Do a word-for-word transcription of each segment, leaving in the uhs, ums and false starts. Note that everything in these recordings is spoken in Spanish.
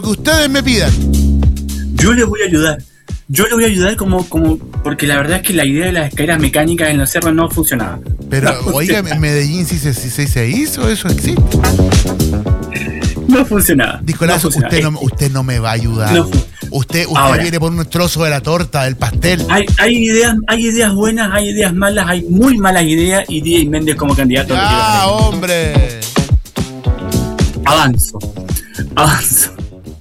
que ustedes me pidan. Yo les voy a ayudar. Yo les voy a ayudar como, como, porque la verdad es que la idea de las escaleras mecánicas en los cerros no funcionaba. Pero, no oiga, funcionaba. en Medellín sí se, sí, se- se hizo, eso existe. No funcionaba. Nicolás, no funcionaba. usted, no, usted no me va a ayudar. No. Usted, usted Ahora. viene por un trozo de la torta, del pastel. Hay, hay ideas, hay ideas buenas, hay ideas malas, hay muy malas ideas y Díaz Méndez como candidato. ¡Ah, hombre! Avanzo. Avanzo.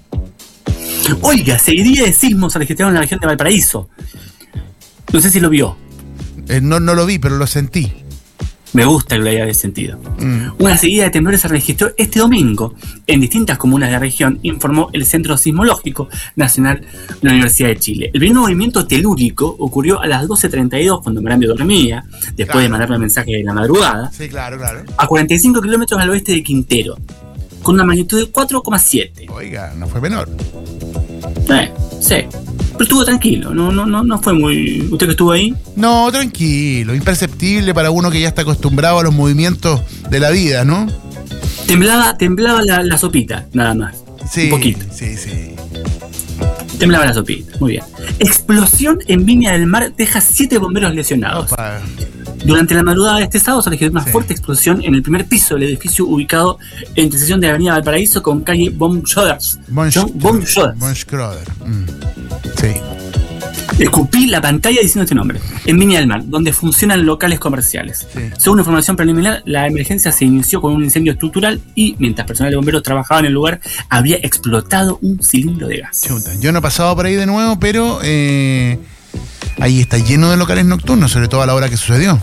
Oiga, seguiría de sismos se registraron en la región de Valparaíso. No sé si lo vio. Eh, no, no lo vi, pero lo sentí. Me gusta que lo haya sentido. Mm. Una seguida de temblores se registró este domingo en distintas comunas de la región, informó el Centro Sismológico Nacional de la Universidad de Chile. El primer movimiento telúrico ocurrió a las doce treinta y dos cuando Marambio dormía, después Claro. de mandarme el mensaje de la madrugada, Sí, claro, claro. a cuarenta y cinco kilómetros al oeste de Quintero, con una magnitud de cuatro coma siete. Oiga, no fue menor. Eh, sí. Pero estuvo tranquilo, no, no, no, no fue muy... ¿Usted que estuvo ahí? No, tranquilo, imperceptible para uno que ya está acostumbrado a los movimientos de la vida, ¿no? Temblaba, temblaba la, la sopita, nada más. Sí, Un poquito. sí, sí. Temblaba la sopita, muy bien. Explosión en Viña del Mar deja siete bomberos lesionados. Opa. Durante la madrugada de este sábado se registró una Sí. fuerte explosión en el primer piso del edificio ubicado en intersección de Avenida Valparaíso con calle Bomschoders. Von John Bomschoders. Von Schroeder. Mm. Sí. Escupí la pantalla diciendo este nombre. En Viña del Mar, donde funcionan locales comerciales. Sí. Según información preliminar, la emergencia se inició con un incendio estructural y, mientras personal de bomberos trabajaba en el lugar, había explotado un cilindro de gas. Chuta, yo no he pasado por ahí de nuevo, pero eh, ahí está lleno de locales nocturnos, sobre todo a la hora que sucedió.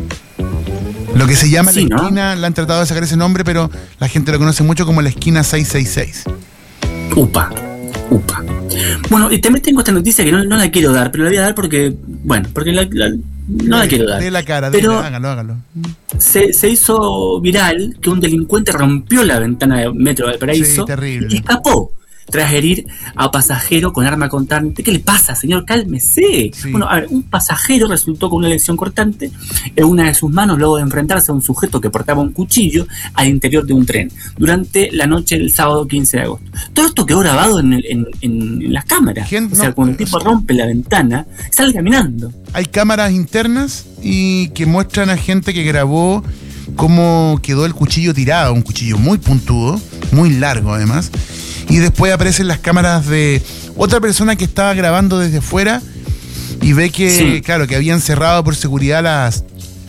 Lo que se llama Sí, la ¿no? esquina, le han tratado de sacar ese nombre, pero la gente lo conoce mucho como la esquina seiscientos sesenta y seis. Upa, upa. Bueno, y también tengo esta noticia que no, no la quiero dar, pero la voy a dar porque, bueno, porque la, la- no la quiero dar. De la cara, Pero dele, hágalo, hágalo. se, se hizo viral que un delincuente rompió la ventana del metro de Valparaíso Sí, terrible. y escapó tras herir a pasajero con arma cortante. ¿Qué le pasa, señor? Cálmese. Sí. Bueno, a ver, un pasajero resultó con una lesión cortante en una de sus manos luego de enfrentarse a un sujeto que portaba un cuchillo al interior de un tren durante la noche del sábado quince de agosto. Todo esto quedó grabado en, el- en, en- en las cámaras. Gente, o sea, no, cuando el tipo rompe la ventana, sale caminando. Hay cámaras internas y que muestran a gente que grabó cómo quedó el cuchillo tirado, un cuchillo muy puntudo, muy largo además. Y después aparecen las cámaras de otra persona que estaba grabando desde fuera y ve que, Sí. claro, que habían cerrado por seguridad las,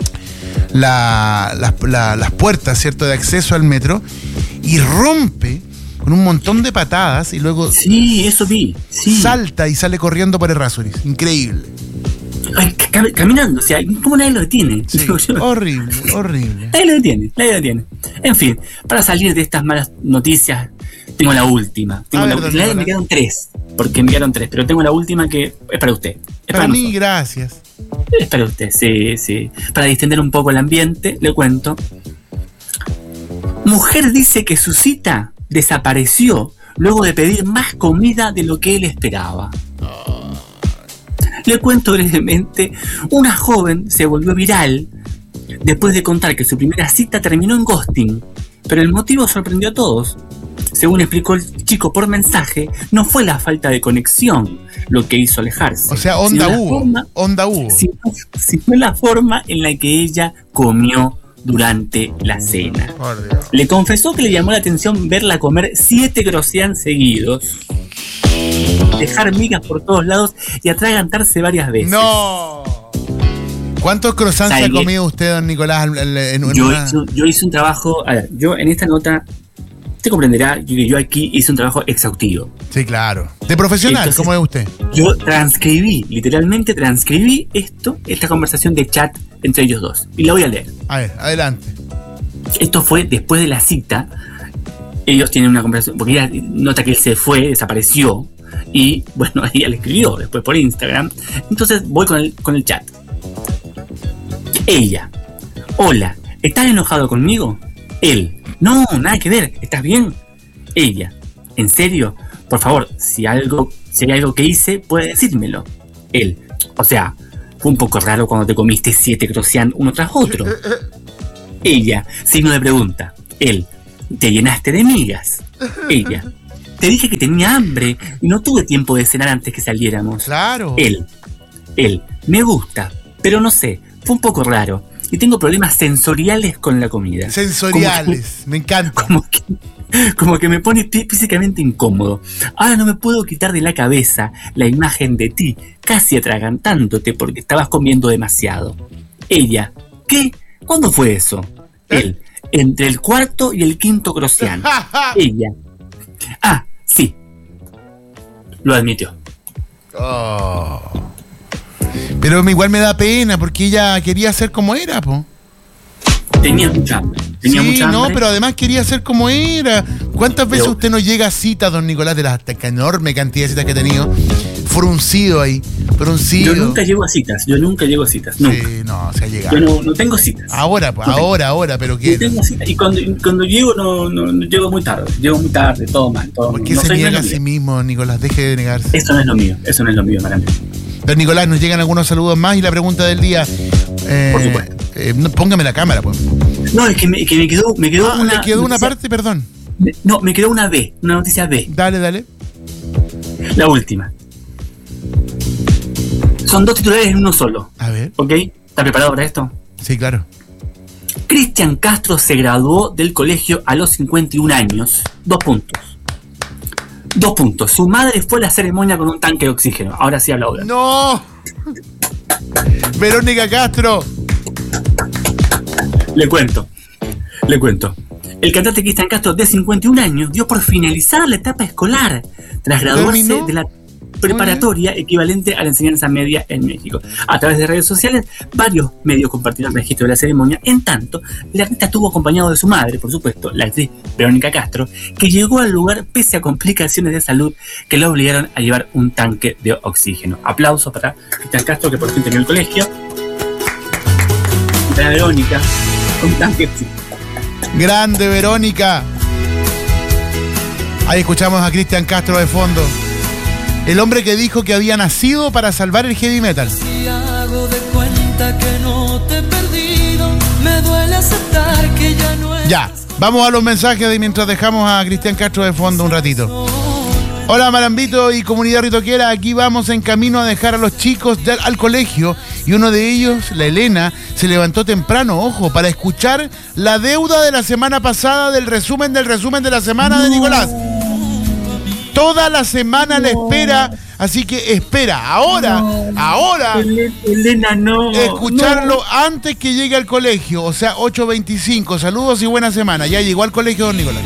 la- las, la- las puertas, ¿cierto?, de acceso al metro y rompe con un montón de patadas y luego Sí, eso vi. Sí. salta y sale corriendo por Errázuriz. Increíble. Ay, cam- caminando, o sea, ¿cómo nadie lo detiene? Sí, Digo yo. horrible, horrible. Nadie lo detiene, nadie lo detiene. En fin, para salir de estas malas noticias, tengo la última. Tengo A la ver, don última. Me Nicolás. quedaron tres, porque me quedaron tres, pero tengo la última que es para usted. Es para, Para mí, nosotros. gracias. Es para usted, sí, sí. Para distender un poco el ambiente, le cuento. Mujer dice que su cita desapareció luego de pedir más comida de lo que él esperaba. Le cuento brevemente, una joven se volvió viral después de contar que su primera cita terminó en ghosting, pero el motivo sorprendió a todos. Según explicó el chico por mensaje, no fue la falta de conexión lo que hizo alejarse. O sea, onda sino la hubo. forma- Onda hubo. sino, sino la forma en la que ella comió durante la cena. Por Dios. Le confesó que le llamó la atención verla comer siete croissants seguidos, dejar migas por todos lados y atragantarse varias veces. ¡No! ¿Cuántos croissants ¿Sabe ha qué? comido usted, don Nicolás, en, en- en Yo una- hice, yo hice un trabajo, a ver, yo en esta nota, usted comprenderá que yo aquí hice un trabajo exhaustivo. Sí, claro. De profesional, Entonces- ¿cómo es usted? Yo transcribí, literalmente transcribí esto, esta conversación de chat entre ellos dos. Y la voy a leer. A ver, adelante. Esto fue después de la cita. Ellos tienen una conversación, porque ella nota que él se fue, desapareció. Y bueno, ella le escribió después por Instagram. Entonces voy con el, con el chat. Ella: hola, ¿estás enojado conmigo? Él: no, nada que ver, ¿estás bien? Ella: ¿en serio? Por favor, si algo, si hay algo que hice, puede decírmelo. Él: o sea, fue un poco raro cuando te comiste siete croissants uno tras otro. Ella: signo de pregunta. Él: ¿te llenaste de migas? Ella: te dije que tenía hambre y no tuve tiempo de cenar antes que saliéramos. Claro. Él, él, me gusta, pero no sé, fue un poco raro. Y tengo problemas sensoriales con la comida. Sensoriales, que, me encanta. Como que, como que me pone físicamente incómodo. Ahora no me puedo quitar de la cabeza la imagen de ti, casi atragantándote porque estabas comiendo demasiado. Ella, ¿qué? ¿Cuándo fue eso? ¿Eh? Él, entre el cuarto y el quinto Crocián. Ella. Ah, sí. Lo admitió. Oh. Pero igual me da pena porque ella quería ser como era, po. Tenía mucha hambre. Tenía sí, mucha hambre. No, pero además quería ser como era. ¿Cuántas veces pero, usted no llega a cita, don Nicolás, de la enorme cantidad de citas que he tenido? Fruncido ahí, fruncido. Yo nunca llego a citas, yo nunca llego a citas, nunca. Sí, no, se ha llegado. Yo no, no tengo citas. Ahora, pues, no ahora, ahora, pero ¿qué? Yo tengo citas y cuando, cuando llego no, no, no llego muy tarde, llego muy tarde, todo mal. Todo ¿Por qué no se soy, niega no a sí mismo, Nicolás? Deje de negarse. Eso no es lo mío, eso no es lo mío, Marante. Don Nicolás, nos llegan algunos saludos más y la pregunta del día. Eh, Por supuesto. Eh, no, póngame la cámara, pues. No, es que me, que me quedó, me quedó ah, una. ¿le quedó noticia, una parte? Perdón. No, me quedó una B, una noticia B. Dale, dale. La última. Son dos titulares en uno solo. A ver. ¿Ok? ¿Está preparado para esto? Sí, claro. Cristian Castro se graduó del colegio a los cincuenta y un años. Dos puntos. Dos puntos. Su madre fue a la ceremonia con un tanque de oxígeno. Ahora sí habla ahora. ¡No! Verónica Castro. Le cuento. Le cuento. El cantante Cristian Castro, de cincuenta y un años, dio por finalizar la etapa escolar tras graduarse ¿Terminó? de la preparatoria equivalente a la enseñanza media en México. A través de redes sociales, varios medios compartieron el registro de la ceremonia. En tanto, el artista estuvo acompañado de su madre, por supuesto, la actriz Verónica Castro, que llegó al lugar pese a complicaciones de salud que la obligaron a llevar un tanque de oxígeno. Aplausos para Cristian Castro, que por fin terminó el colegio. Y para Verónica, un tanque de oxígeno. Grande Verónica. Ahí escuchamos a Cristian Castro de fondo. El hombre que dijo que había nacido para salvar el heavy metal. Si hago de cuenta que no te he perdido, me duele aceptar que ya no es. Ya, vamos a los mensajes de mientras dejamos a Cristian Castro de fondo un ratito. Hola Marambito y comunidad ritoquera, aquí vamos en camino a dejar a los chicos de, al colegio y uno de ellos, la Elena, se levantó temprano, ojo, para escuchar la deuda de la semana pasada del resumen del resumen de la semana de Nicolás. Toda la semana la espera, así que espera, ahora, no, ahora, Elena, no. escucharlo no. antes que llegue al colegio, o sea, ocho veinticinco. Saludos y buena semana. Ya llegó al colegio don Nicolás.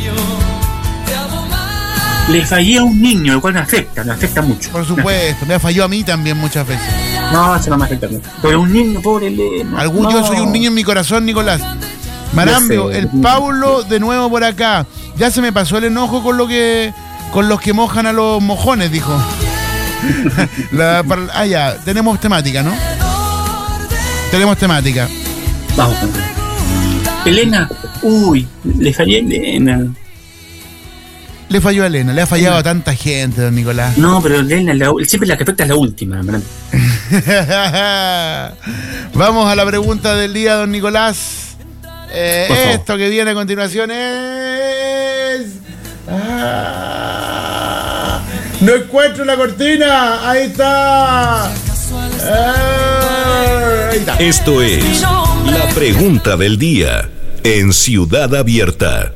Le fallé a un niño, lo cual me afecta, me afecta mucho. Por supuesto, me ha fallado a mí también muchas veces. No, eso no me afecta mucho. Pero un niño, pobre Elena. Algún no. Yo soy un niño en mi corazón, Nicolás. Marambio, sé, el Paulo de nuevo por acá. Ya se me pasó el enojo con lo que con los que mojan a los mojones, dijo. La, para, ah, ya, tenemos temática, ¿no? Tenemos temática. Vamos con Elena, uy, le fallé a Elena. Le falló a Elena, le ha fallado a tanta gente, don Nicolás. No, pero Elena, la, siempre la que afecta es la última, ¿verdad? Vamos a la pregunta del día, don Nicolás. Eh, esto que viene a continuación es... Ah, no encuentro la cortina. Ahí está. Ah, ahí está. Esto es la pregunta del día en Ciudad Abierta.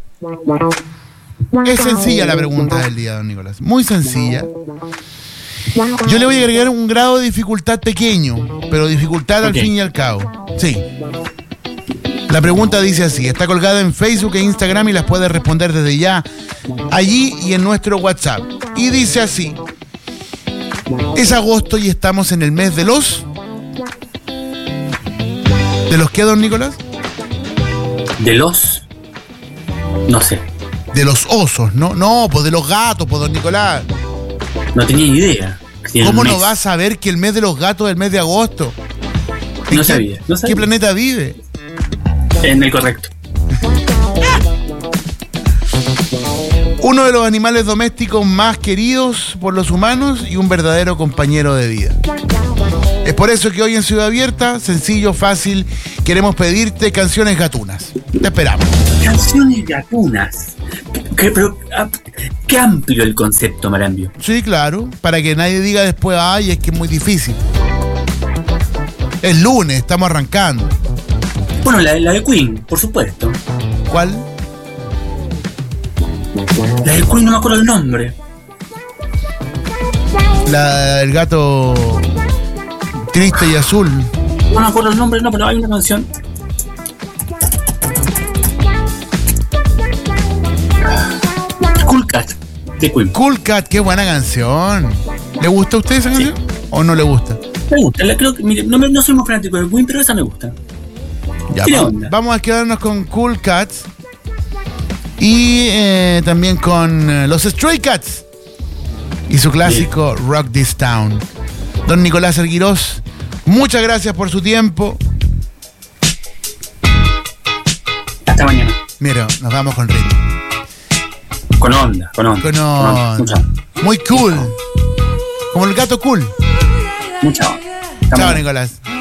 Es sencilla la pregunta del día, don Nicolás. Muy sencilla. Yo le voy a agregar un grado de dificultad pequeño, pero dificultad al okay. fin y al cabo. Sí. La pregunta dice así, está colgada en Facebook e Instagram y las puedes responder desde ya, allí y en nuestro WhatsApp. Y dice así, es agosto y estamos en el mes de los... ¿De los qué, don Nicolás? De los... No sé. De los osos, ¿no? No, pues de los gatos, pues don Nicolás. No tenía ni idea. ¿Cómo no vas a saber que el mes de los gatos es el mes de agosto? No sabía, no sabía. ¿Qué planeta vive? En el correcto. Uno de los animales domésticos más queridos por los humanos y un verdadero compañero de vida. Es por eso que hoy en Ciudad Abierta, sencillo, fácil, queremos pedirte canciones gatunas. Te esperamos. Canciones gatunas. ¿Qué, pero, ah, qué amplio el concepto, Marambio. Sí, claro, para que nadie diga después, ay, es que es muy difícil. Es lunes, estamos arrancando. Bueno, la, la de Queen, por supuesto. ¿Cuál? La de Queen no me acuerdo el nombre. La del gato triste y azul. No me acuerdo el nombre, no, pero hay una canción. Cool Cat, de Queen. Cool Cat, qué buena canción. ¿Le gusta a usted esa canción? Sí. ¿O no le gusta? Me gusta, la, creo que, mire, no, me, no soy muy fanático de Queen, pero esa me gusta. Ya, vamos, vamos a quedarnos con Cool Cats. Y eh, también con eh, los Stray Cats. Y su clásico sí. Rock This Town. Don Nicolás Arguirós, muchas gracias por su tiempo. Hasta mañana. Mira, nos vamos con ritmo. Con onda, con onda. Con onda. Con onda. Muy cool. Como el gato cool. Mucha onda. Chao, Nicolás.